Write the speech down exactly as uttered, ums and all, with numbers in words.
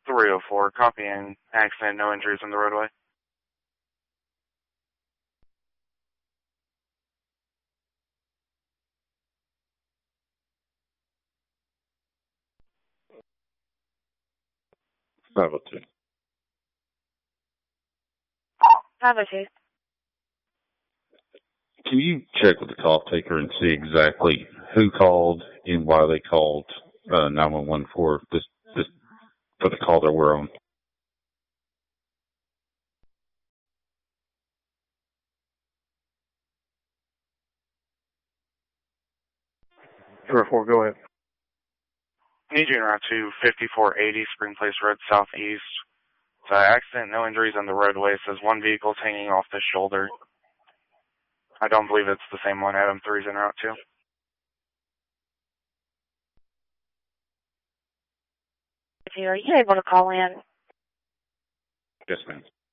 three oh four, copying accident, no injuries on the roadway. five oh two. five oh two. Can you check with the call taker and see exactly who called and why they called uh, nine one one for this, this for the call that we're on? three oh four, go ahead. Need you en route to fifty-four eighty Spring Place Road Southeast. It's an accident, no injuries on the roadway. It says one vehicle's hanging off the shoulder. I don't believe it's the same one Adam three's en route to. Are you able to call in? Yes, ma'am.